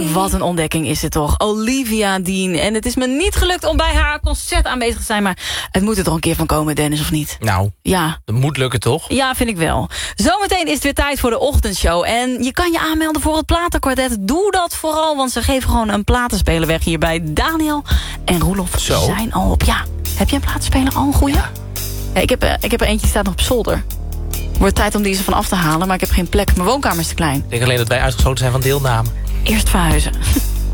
Wat een ontdekking is het toch. Olivia Dean. En het is me niet gelukt om bij haar concert aanwezig te zijn. Maar het moet er toch een keer van komen, Dennis, of niet? Nou, ja. Dat moet lukken, toch? Ja, vind ik wel. Zometeen is het weer tijd voor de ochtendshow. En je kan je aanmelden voor het platenkwartet. Doe dat vooral, want ze geven gewoon een platenspeler weg hier bij Daniel en Roelof. Zo. Zijn al op. Ja, heb je een platenspeler al een goeie? Ja. Ja, ik heb er eentje die staat nog op zolder. Wordt tijd om die eens van af te halen, maar ik heb geen plek. Mijn woonkamer is te klein. Ik denk alleen dat wij uitgesloten zijn van deelname. Eerst verhuizen.